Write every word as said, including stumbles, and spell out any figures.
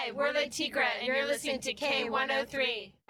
Hi, we're Latigra, and you're listening to K one oh three.